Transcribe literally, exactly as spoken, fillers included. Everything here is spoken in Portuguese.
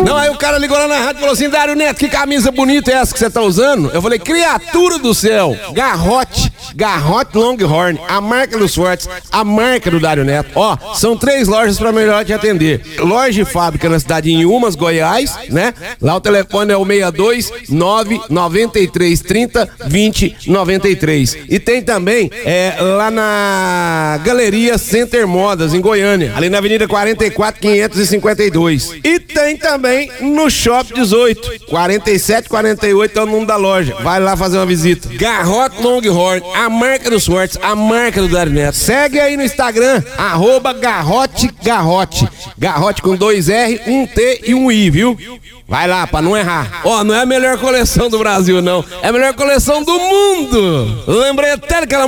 Não, aí o cara ligou lá na rádio e falou assim: Dário Neto, que camisa bonita é essa que você tá usando? Eu falei: criatura do céu, Garrote, Garrote Longhorn, a marca dos fortes, a marca do Dário Neto. Ó, são três lojas pra melhor te atender. Loja e fábrica na cidade de Inhumas, Goiás, né? Lá o telefone é o seis dois nove nove três três zero vinte noventa e três. E tem também é, lá na Galeria Center Modas, em Goiânia, ali na Avenida quarenta e quatro, quinhentos e cinquenta e dois. E tem também no Shopping dezoito, quarenta e sete, quarenta e oito é o número da loja. Vai lá fazer uma visita. Garrote Longhorn, a marca dos fortes, a marca do Dário Neto. Segue aí no Instagram, arroba Garrote Garrote. Garrote com dois R, um T e um I, viu? Vai lá, pra não errar. Ó, oh, não é a melhor coleção do Brasil, não. É a melhor coleção do mundo. Lembrei até daquela